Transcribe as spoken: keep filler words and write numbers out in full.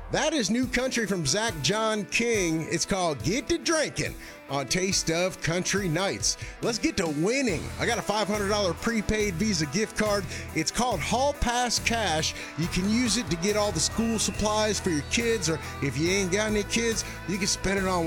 That is new country from Zach John King. It's called Get to Drinking on Taste of Country Nights. Let's get to winning. I got a five hundred dollars prepaid Visa gift card. It's called Hall Pass Cash. You can use it to get all the school supplies for your kids, or if you ain't got any kids, you can spend it on